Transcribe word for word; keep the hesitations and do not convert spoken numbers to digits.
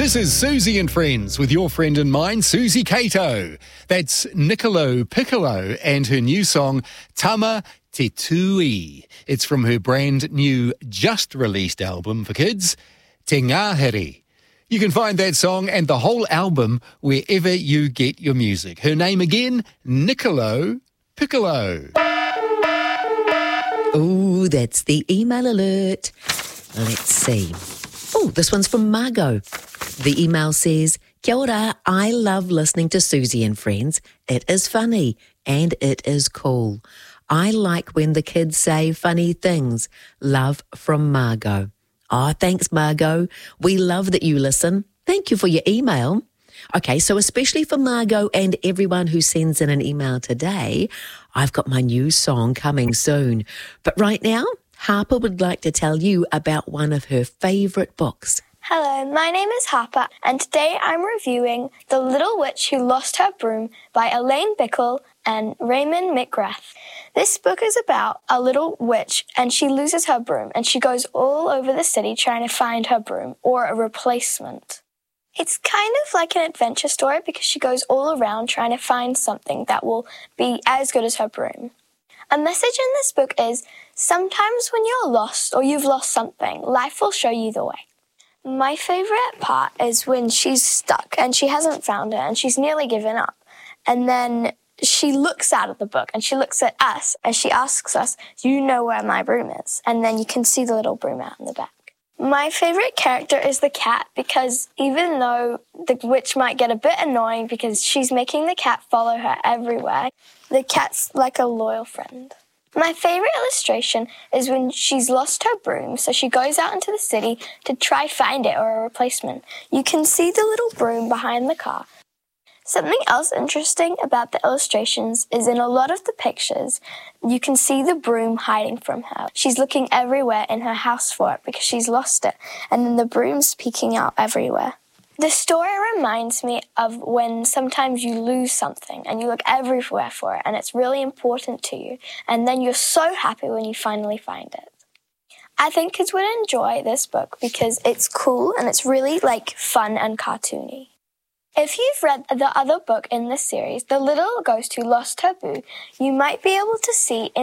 This is Susie and Friends with your friend and mine, Susie Cato. That's Niccolo Piccolo and her new song, Tama Te Tui. It's from her brand new, just released album for kids, Te Ngāhere. You can find that song and the whole album wherever you get your music. Her name again, Niccolo Piccolo. Oh, that's the email alert. Let's see. Oh, this one's from Margot. The email says, Kia ora, I love listening to Susie and Friends. It is funny and it is cool. I like when the kids say funny things. Love from Margot. Oh, thanks, Margot. We love that you listen. Thank you for your email. Okay, so especially for Margot and everyone who sends in an email today, I've got my new song coming soon. But right now, Harper would like to tell you about one of her favourite books. Hello, my name is Harper, and today I'm reviewing The Little Witch Who Lost Her Broom by Elaine Bickel and Raymond McGrath. This book is about a little witch, and she loses her broom, and she goes all over the city trying to find her broom, or a replacement. It's kind of like an adventure story because she goes all around trying to find something that will be as good as her broom. A message in this book is, sometimes when you're lost or you've lost something, life will show you the way. My favourite part is when she's stuck and she hasn't found it and she's nearly given up. And then she looks out of the book and she looks at us and she asks us, do you know where my broom is? And then you can see the little broom out in the back. My favourite character is the cat because even though the witch might get a bit annoying because she's making the cat follow her everywhere, the cat's like a loyal friend. My favourite illustration is when she's lost her broom, so she goes out into the city to try find it or a replacement. You can see the little broom behind the car. Something else interesting about the illustrations is in a lot of the pictures, you can see the broom hiding from her. She's looking everywhere in her house for it because she's lost it, and then the broom's peeking out everywhere. The story reminds me of when sometimes you lose something and you look everywhere for it and it's really important to you, and then you're so happy when you finally find it. I think kids would enjoy this book because it's cool and it's really like fun and cartoony. If you've read the other book in this series, The Little Ghost Who Lost Her Boo, you might be able to see